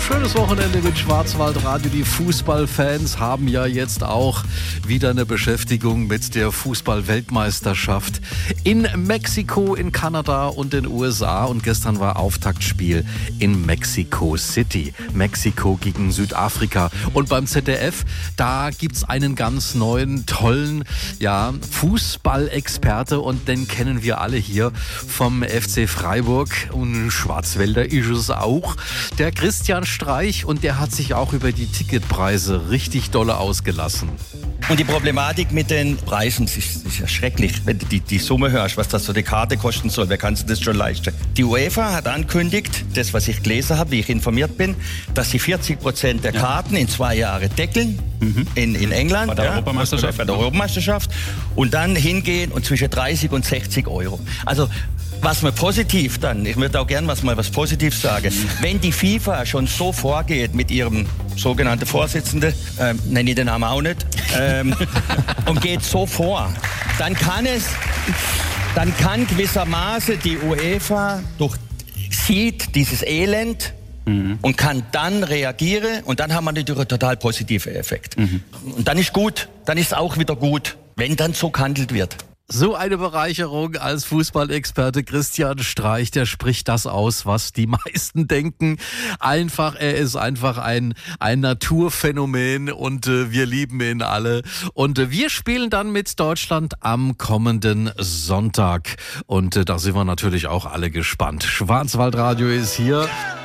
Schönes Wochenende mit Schwarzwaldradio. Die Fußballfans haben ja jetzt auch wieder eine Beschäftigung mit der Fußball-Weltmeisterschaft in Mexiko, in Kanada und den USA. Und gestern war Auftaktspiel in Mexico City. Mexiko gegen Südafrika. Und beim ZDF, da gibt's einen ganz neuen, tollen Fußballexperte. Und den kennen wir alle hier vom FC Freiburg. Und Schwarzwälder ist es auch. Der Christian Streich, und der hat sich auch über die Ticketpreise richtig dolle ausgelassen. Und die Problematik mit den Preisen ist ja schrecklich, wenn du die Summe hörst, was das so die Karte kosten soll. Wer kann sich das schon leisten? Die UEFA hat angekündigt, das was ich gelesen habe, wie ich informiert bin, dass sie 40% der Karten in 2 Jahren deckeln in England. Bei der Europameisterschaft. Bei der Europameisterschaft. Und dann hingehen und zwischen 30 und 60 Euro. Also was mir positiv dann, ich würde auch gerne mal was Positives sagen, wenn die FIFA schon so vorgeht mit ihrem sogenannten Vorsitzenden, nenne ich den Namen auch nicht, und geht so vor, dann kann gewissermaßen die UEFA sieht dieses Elend und kann dann reagieren und dann haben wir natürlich einen total positiven Effekt. Und dann ist gut, dann ist es auch wieder gut, wenn dann so gehandelt wird. So eine Bereicherung als Fußballexperte Christian Streich, der spricht das aus, was die meisten denken. Er ist einfach ein Naturphänomen und wir lieben ihn alle. Und wir spielen dann mit Deutschland am kommenden Sonntag. Und da sind wir natürlich auch alle gespannt. Schwarzwaldradio ist hier.